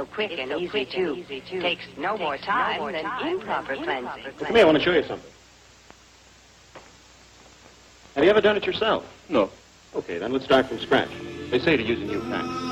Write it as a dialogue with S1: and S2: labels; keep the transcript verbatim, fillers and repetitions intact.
S1: so quick and easy, too. Takes no more time than improper cleansing.
S2: Well, come here, I want to show you something. Have you ever done it yourself?
S3: No.
S2: Okay, then let's start from scratch. They say to use a new pack.